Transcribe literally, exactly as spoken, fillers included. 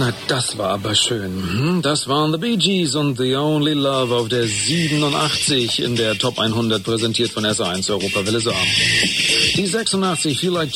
Na, das war aber schön. Das waren The Bee Gees und The Only Love auf der siebenundachtzig in der Top hundert, präsentiert von S A eins Europawelle Saar. Die sechsundachtzig, Feel Like